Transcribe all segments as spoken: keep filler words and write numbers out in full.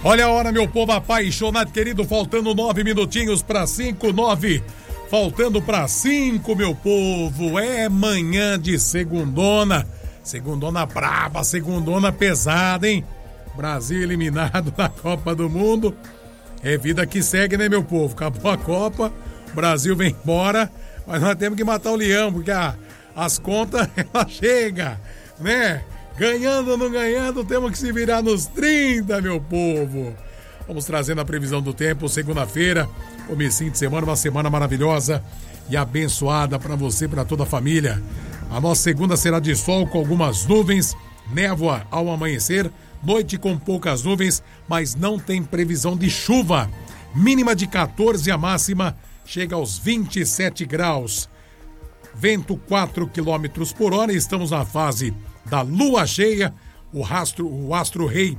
Olha a hora, meu povo apaixonado, querido, faltando nove minutinhos para cinco, nove, faltando para cinco, meu povo, é manhã de segundona, segundona braba, segundona pesada, hein? Brasil eliminado da Copa do Mundo, é vida que segue, né, meu povo? Acabou a Copa, o Brasil vem embora, mas nós temos que matar o leão, porque a, as contas, ela chega, né? Ganhando ou não ganhando, temos que se virar nos trinta, meu povo. Vamos trazendo a previsão do tempo, segunda-feira, comecinho de semana, uma semana maravilhosa e abençoada para você e para toda a família. A nossa segunda será de sol com algumas nuvens, névoa ao amanhecer, noite com poucas nuvens, mas não tem previsão de chuva. Mínima de quatorze, a máxima chega aos vinte e sete graus. Vento quatro quilômetros por hora, estamos na fase da lua cheia, o astro, o astro rei,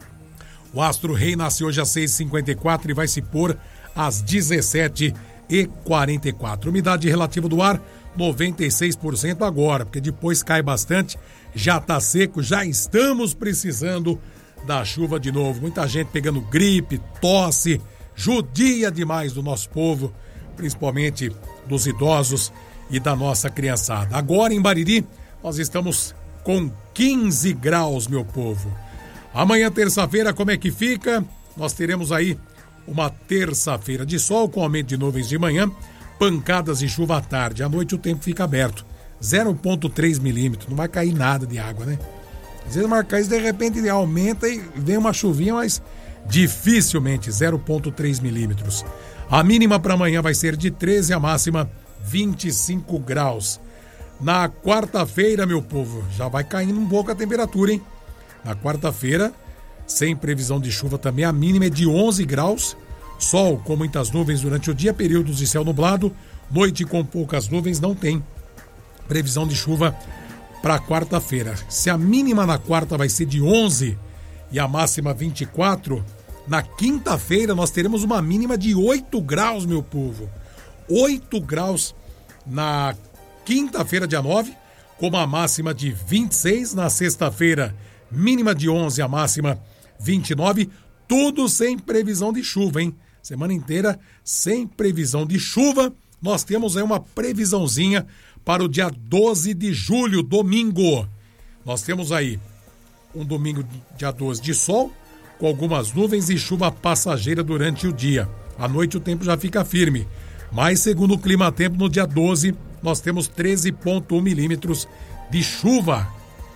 o astro rei nasce hoje às seis e cinquenta e quatro e vai se pôr às dezessete e quarenta e quatro. Umidade relativa do ar, noventa e seis por cento agora, porque depois cai bastante, já tá seco, já estamos precisando da chuva de novo. Muita gente pegando gripe, tosse, judia demais do nosso povo, principalmente dos idosos e da nossa criançada. Agora em Bariri, nós estamos com quinze graus, meu povo. Amanhã, terça-feira, como é que fica? Nós teremos aí uma terça-feira de sol, com aumento de nuvens de manhã, pancadas de chuva à tarde. À noite o tempo fica aberto. zero vírgula três milímetros, não vai cair nada de água, né? Às vezes marcar isso, de repente ele aumenta e vem uma chuvinha, mas dificilmente, zero vírgula três milímetros. A mínima para amanhã vai ser de treze, a máxima vinte e cinco graus. Na quarta-feira, meu povo, já vai caindo um pouco a temperatura, hein? Na quarta-feira, sem previsão de chuva também, a mínima é de onze graus. Sol com muitas nuvens durante o dia, períodos de céu nublado. Noite com poucas nuvens, não tem previsão de chuva para quarta-feira. Se a mínima na quarta vai ser de onze e a máxima vinte e quatro, na quinta-feira nós teremos uma mínima de oito graus, meu povo. oito graus na quinta-feira, dia nove, com uma máxima de vinte e seis. Na sexta-feira, mínima de onze, a máxima vinte e nove. Tudo sem previsão de chuva, hein? Semana inteira sem previsão de chuva. Nós temos aí uma previsãozinha para o dia doze de julho, domingo. Nós temos aí um domingo, dia doze, de sol, com algumas nuvens e chuva passageira durante o dia. À noite o tempo já fica firme. Mas, segundo o Climatempo, no dia doze, nós temos treze vírgula um milímetros de chuva.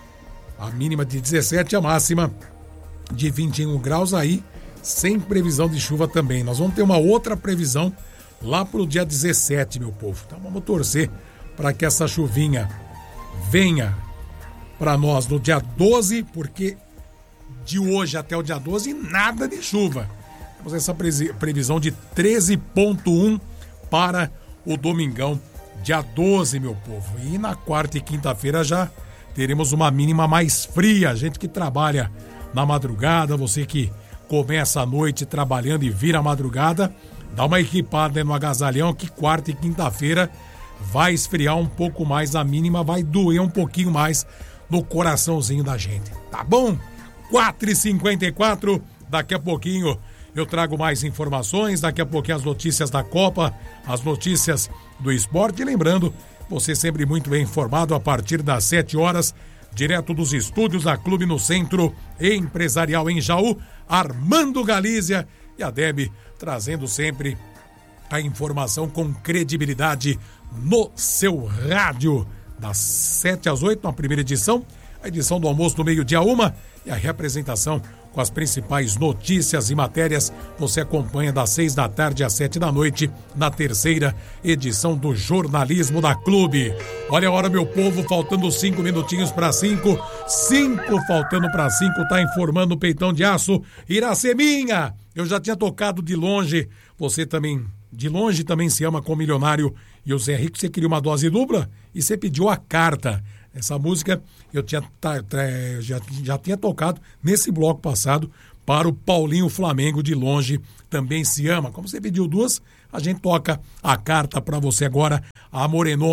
A mínima de dezessete, a máxima de vinte e um graus aí, sem previsão de chuva também. Nós vamos ter uma outra previsão lá pro dia dezessete, meu povo. Então vamos torcer para que essa chuvinha venha para nós no dia doze, porque de hoje até o dia doze, nada de chuva. Temos essa previsão de treze vírgula um para o domingão, dia doze, meu povo. E na quarta e quinta-feira já teremos uma mínima mais fria. A gente que trabalha na madrugada, você que começa a noite trabalhando e vira a madrugada, dá uma equipada no agasalhão que quarta e quinta-feira vai esfriar um pouco mais, a mínima vai doer um pouquinho mais no coraçãozinho da gente. Tá bom? quatro e cinquenta e quatro, daqui a pouquinho eu trago mais informações, daqui a pouquinho as notícias da Copa, as notícias do esporte. E lembrando, você sempre muito bem informado a partir das sete horas, direto dos estúdios da Clube no Centro Empresarial em Jaú, Armando Galícia e a Deb trazendo sempre a informação com credibilidade no seu rádio. Das sete às oito, na primeira edição, a edição do almoço do meio-dia uma e a representação com as principais notícias e matérias. Você acompanha das seis da tarde às sete da noite na terceira edição do Jornalismo da Clube. Olha a hora, meu povo, faltando cinco minutinhos para cinco. Cinco faltando para cinco, tá informando o Peitão de Aço. Iraceminha, eu já tinha tocado de longe. Você também, de longe, também se ama com o Milionário e o Zé Rico. Você queria uma dose dupla e você pediu a carta. Essa música eu tinha, já, já tinha tocado nesse bloco passado para o Paulinho Flamengo, de longe também se ama. Como você pediu duas, a gente toca a carta para você agora, a Morenona.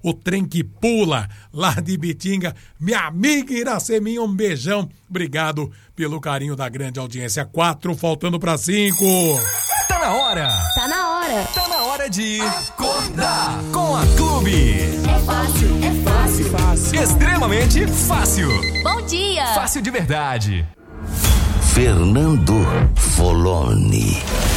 o trem que pula lá de Bitinga. Minha amiga Iraceminha, um beijão. Obrigado pelo carinho da grande audiência. Quatro, faltando pra cinco. Tá na hora. Tá na hora. Tá na hora de acordar com a Clube. É fácil, é fácil. Fácil. Extremamente fácil. Bom dia. Fácil de verdade. Fernando Foloni.